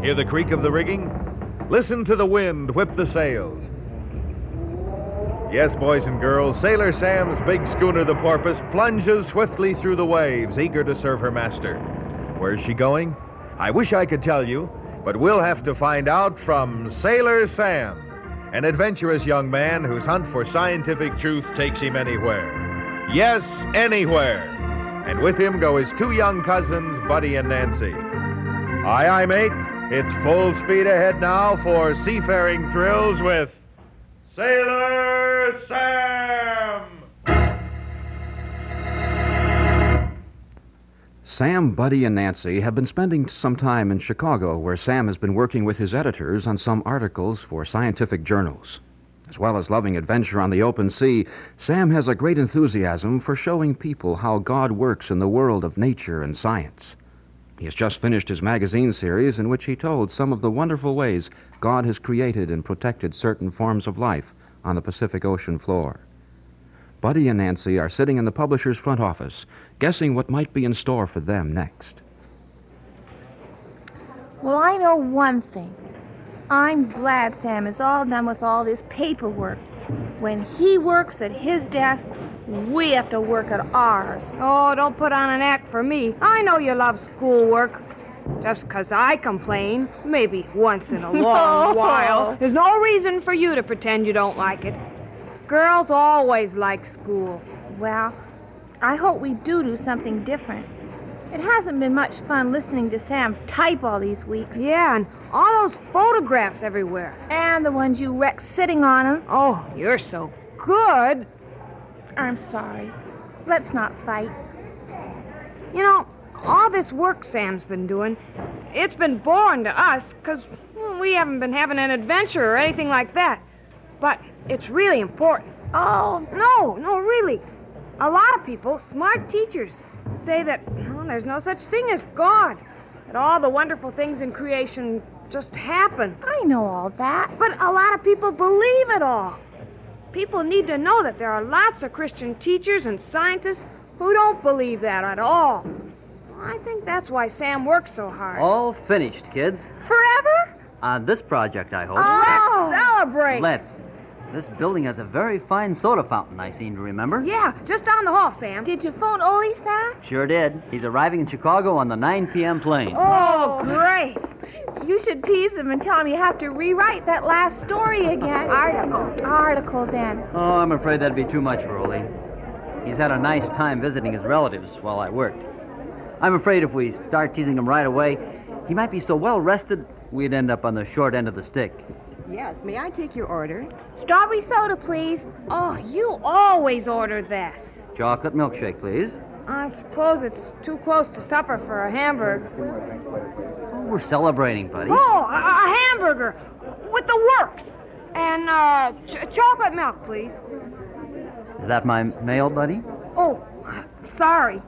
Hear the creak of the rigging? Listen to the wind whip the sails. Yes, boys and girls, Sailor Sam's big schooner, the Porpoise, plunges swiftly through the waves, eager to serve her master. Where's she going? I wish I could tell you, but we'll have to find out from Sailor Sam, an adventurous young man whose hunt for scientific truth takes him anywhere. Yes, anywhere. And with him go his two young cousins, Buddy and Nancy. Aye, aye, mate. It's full speed ahead now for seafaring thrills with Sailor Sam! Sam, Buddy, and Nancy have been spending some time in Chicago, where Sam has been working with his editors on some articles for scientific journals. As well as loving adventure on the open sea, Sam has a great enthusiasm for showing people how God works in the world of nature and science. He has just finished his magazine series in which he told some of the wonderful ways God has created and protected certain forms of life on the Pacific Ocean floor. Buddy and Nancy are sitting in the publisher's front office, guessing what might be in store for them next. Well, I know one thing. I'm glad Sam is all done with all this paperwork. When he works at his desk, we have to work at ours. Oh, don't put on an act for me. I know you love schoolwork. Just 'cause I complain, maybe once in a long while, there's no reason for you to pretend you don't like it. Girls always like school. Well, I hope we do something different. It hasn't been much fun listening to Sam type all these weeks. Yeah, and all those photographs everywhere. And the ones you wrecked sitting on them. Oh, you're so good. I'm sorry. Let's not fight. You know, all this work Sam's been doing, it's been boring to us, 'cause we haven't been having an adventure or anything like that. But it's really important. Oh. No, really. A lot of people, smart teachers, say that there's no such thing as God, that all the wonderful things in creation just happen. I know all that. But a lot of people believe it all. People need to know that there are lots of Christian teachers and scientists who don't believe that at all. I think that's why Sam works so hard. All finished, kids. Forever? On this project, I hope. Let's celebrate. Let's. This building has a very fine soda fountain, I seem to remember. Yeah, just down the hall, Sam. Did you phone Ole, Sam? Sure did. He's arriving in Chicago on the 9 p.m. plane. Oh, great. You should tease him and tell him you have to rewrite that last story again. Article, then. Oh, I'm afraid that'd be too much for Ole. He's had a nice time visiting his relatives while I worked. I'm afraid if we start teasing him right away, he might be so well rested, we'd end up on the short end of the stick. Yes, may I take your order? Strawberry soda, please. Oh, you always order that. Chocolate milkshake, please. I suppose it's too close to supper for a hamburger. Oh, we're celebrating, buddy. Oh, a hamburger with the works. And chocolate milk, please. Is that my mail, buddy? Oh, sorry.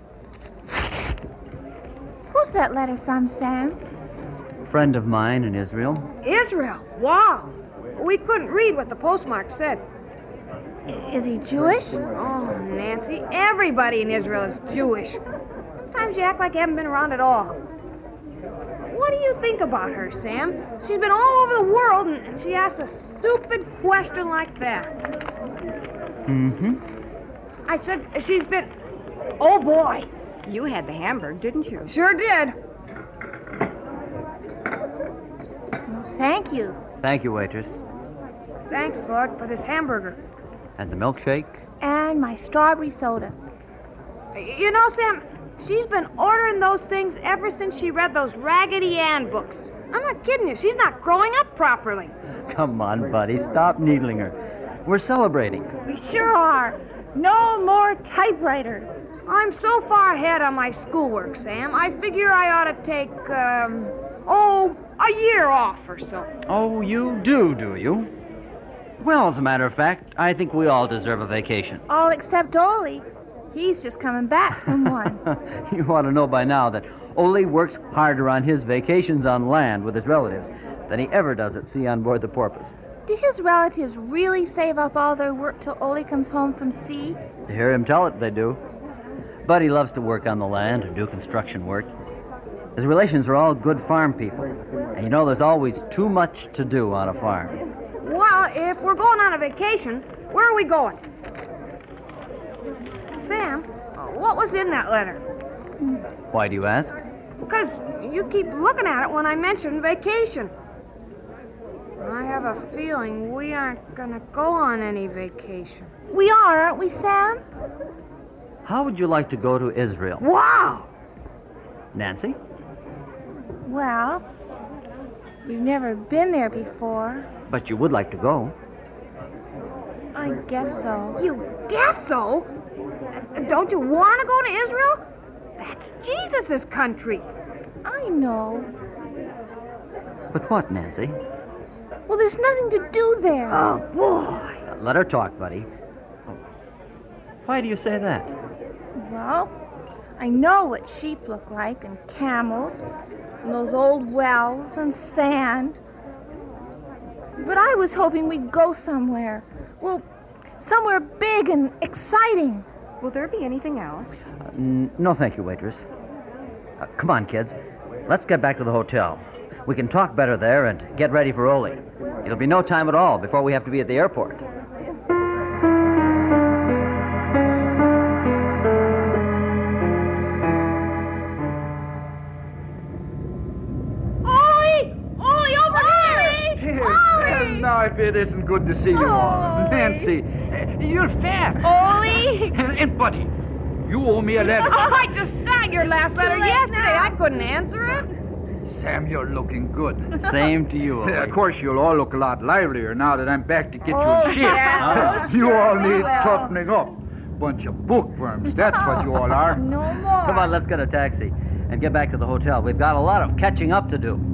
Who's that letter from, Sam? Friend of mine in Israel. Israel? Wow. We couldn't read what the postmark said. Is he Jewish? Oh, Nancy, everybody in Israel is Jewish. Sometimes you act like you haven't been around at all. What do you think about her, Sam? She's been all over the world, and she asks a stupid question like that. Mm-hmm. I said she's been... Oh, boy. You had the hamburger, didn't you? Sure did. Thank you. Thank you, waitress. Thanks, Lord, for this hamburger. And the milkshake? And my strawberry soda. You know, Sam, she's been ordering those things ever since she read those Raggedy Ann books. I'm not kidding you. She's not growing up properly. Come on, buddy. Stop needling her. We're celebrating. We sure are. No more typewriter. I'm so far ahead on my schoolwork, Sam. I figure I ought to take, a year off or so. Oh, you do you? Well, as a matter of fact, I think we all deserve a vacation. All except Ole. He's just coming back from one. You ought to know by now that Ole works harder on his vacations on land with his relatives than he ever does at sea on board the Porpoise. Do his relatives really save up all their work till Ole comes home from sea? To hear him tell it, they do. But he loves to work on the land and do construction work. His relations are all good farm people. And you know there's always too much to do on a farm. Well, if we're going on a vacation, where are we going? Sam, what was in that letter? Why do you ask? Because you keep looking at it when I mention vacation. I have a feeling we aren't going to go on any vacation. We are, aren't we, Sam? How would you like to go to Israel? Wow! Nancy? Well, we've never been there before. But you would like to go. I guess so. You guess so? Don't you want to go to Israel? That's Jesus' country. I know. But what, Nancy? Well, there's nothing to do there. Oh, boy. Let her talk, buddy. Oh. Why do you say that? Well, I know what sheep look like, and camels, and those old wells, and sand. But I was hoping we'd go somewhere. Well, somewhere big and exciting. Will there be anything else? No, thank you, waitress. Come on, kids. Let's get back to the hotel. We can talk better there and get ready for Ole. It'll be no time at all before we have to be at the airport. Now, if it isn't good to see you all. Nancy, you're fat. Ole! And, buddy, you owe me a letter. Oh, I just got your last letter yesterday. I couldn't answer it. Sam, you're looking good. Same to you, Ole. Of course, you'll all look a lot livelier now that I'm back to get you in shape. yeah. You all need will. toughening up. Bunch of bookworms, that's what you all are. No more. Come on, let's get a taxi and get back to the hotel. We've got a lot of catching up to do.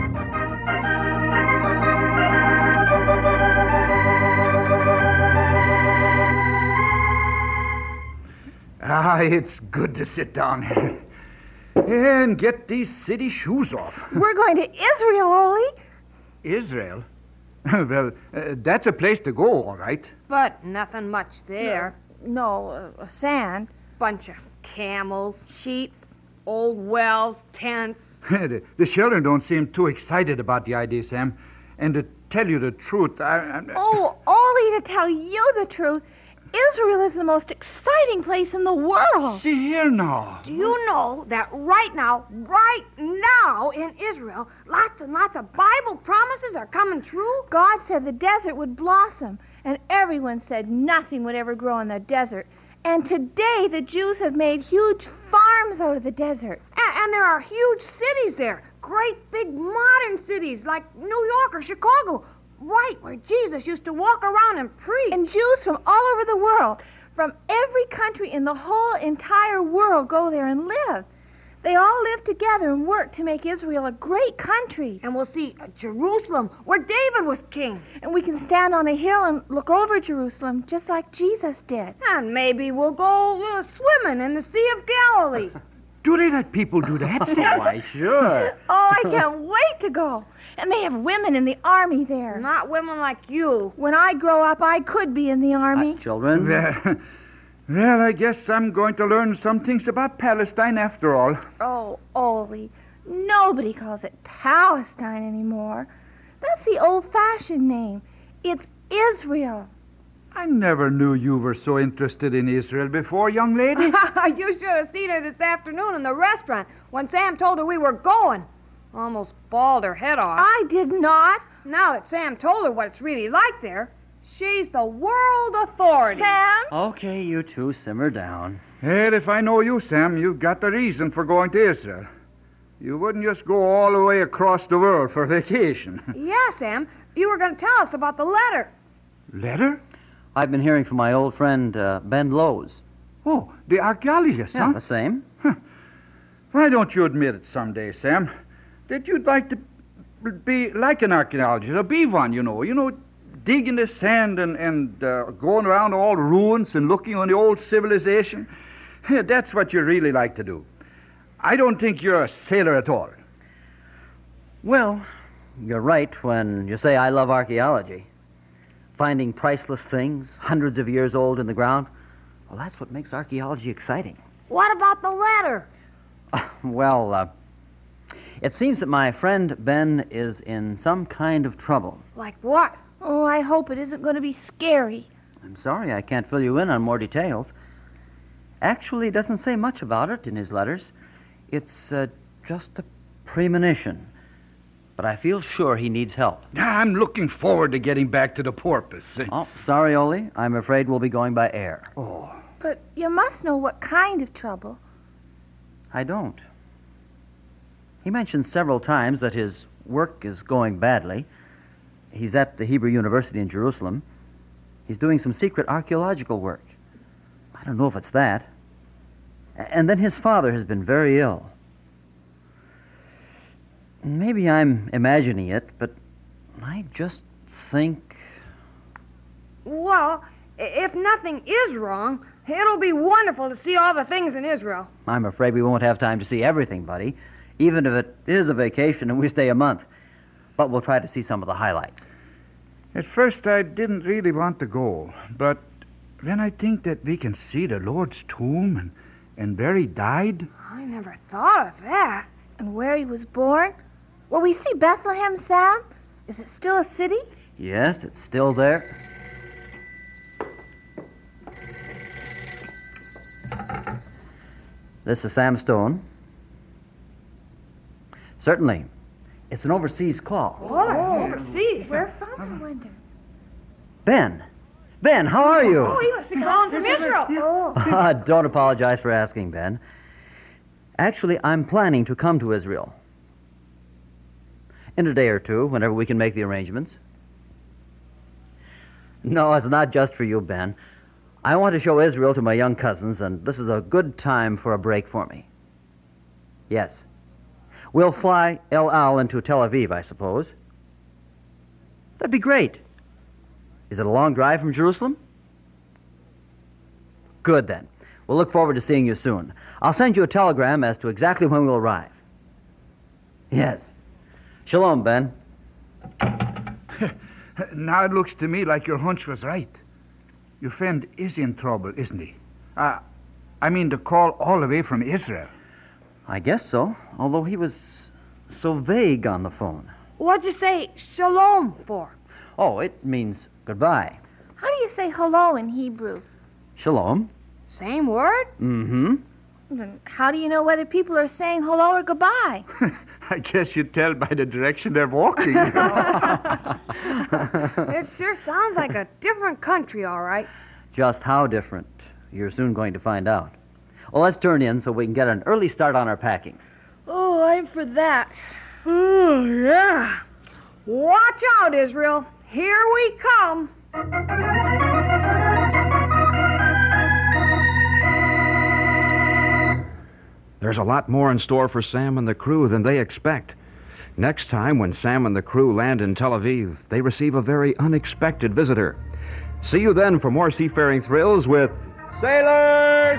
Ah, it's good to sit down here and get these city shoes off. We're going to Israel, Ole. Israel? Well, that's a place to go, all right. But nothing much there. No, sand. Bunch of camels, sheep, old wells, tents. The children don't seem too excited about the idea, Sam. And to tell you the truth, Oh, Ole, to tell you the truth, Israel is the most exciting place in the world. See here now. Do you know that right now in Israel, lots and lots of Bible promises are coming true? God said the desert would blossom, and everyone said nothing would ever grow in the desert. And today the Jews have made huge farms out of the desert. And there are huge cities there. Great big modern cities like New York or Chicago. Right where Jesus used to walk around and preach. And Jews from all over the world, from every country in the whole entire world, go there and live. They all live together and work to make Israel a great country. And we'll see Jerusalem, where David was king. And we can stand on a hill and look over Jerusalem, just like Jesus did. And maybe we'll go swimming in the Sea of Galilee. Do they let people do that, Sam? Why, sure. Oh, I can't wait to go. And they have women in the army there. Not women like you. When I grow up, I could be in the army. Children? Well, I guess I'm going to learn some things about Palestine after all. Oh, Ole, nobody calls it Palestine anymore. That's the old-fashioned name. It's Israel. I never knew you were so interested in Israel before, young lady. You should have seen her this afternoon in the restaurant when Sam told her we were going. Almost bawled her head off. I did not. Now that Sam told her what it's really like there, she's the world authority. Sam? Okay, you two, simmer down. Well, if I know you, Sam, you've got a reason for going to Israel. You wouldn't just go all the way across the world for vacation. Yeah, Sam. You were going to tell us about the letter. Letter? I've been hearing from my old friend, Ben Lowes. Oh, the archaeologist, Yeah, huh? the same. Why don't you admit it someday, Sam, that you'd like to be like an archaeologist, or be one, you know, digging the sand and going around all ruins and looking on the old civilization. That's what you really like to do. I don't think you're a sailor at all. Well, you're right when you say I love archaeology. Finding priceless things, hundreds of years old in the ground. Well, that's what makes archaeology exciting. What about the letter? Well, It seems that my friend Ben is in some kind of trouble. Like what? Oh, I hope it isn't going to be scary. I'm sorry I can't fill you in on more details. Actually, he doesn't say much about it in his letters. It's just a premonition. But I feel sure he needs help. I'm looking forward to getting back to the Porpoise. Oh, sorry, Ole. I'm afraid we'll be going by air. Oh, But you must know what kind of trouble. I don't. He mentioned several times that his work is going badly. He's at the Hebrew University in Jerusalem. He's doing some secret archaeological work. I don't know if it's that. And then his father has been very ill. Maybe I'm imagining it, but I just think... Well, if nothing is wrong, it'll be wonderful to see all the things in Israel. I'm afraid we won't have time to see everything, buddy, even if it is a vacation and we stay a month. But we'll try to see some of the highlights. at first I didn't really want to go, but when I think that we can see the Lord's tomb and where he died... I never thought of that. And where he was born? Will we see Bethlehem, Sam? Is it still a city? Yes, it's still there. This is Sam Stone. Certainly. It's an overseas call. Overseas. Where from, I wonder? Ben! Ben, how are you? Oh, he must be calling from Israel. Oh, Don't apologize for asking, Ben. Actually, I'm planning to come to Israel. In a day or two, whenever we can make the arrangements. No, it's not just for you, Ben. I want to show Israel to my young cousins, and this is a good time for a break for me. Yes. We'll fly El Al into Tel Aviv, I suppose. That'd be great. Is it a long drive from Jerusalem? Good, then. We'll look forward to seeing you soon. I'll send you a telegram as to exactly when we'll arrive. Yes. Shalom, Ben. Now it looks to me like your hunch was right. Your friend is in trouble, isn't he? I mean, the call all the way from Israel. I guess so, although he was so vague on the phone. What'd you say shalom for? Oh, it means goodbye. how do you say hello in Hebrew? Shalom. Same word? Mm-hmm. Then how do you know whether people are saying hello or goodbye? I guess you tell by the direction they're walking. It sure sounds like a different country, all right. Just how different, you're soon going to find out. Well, let's turn in so we can get an early start on our packing. Oh, I'm for that. Oh, yeah. Watch out, Israel. Here we come. There's a lot more in store for Sam and the crew than they expect. Next time, when Sam and the crew land in Tel Aviv, they receive a very unexpected visitor. See you then for more seafaring thrills with Sailors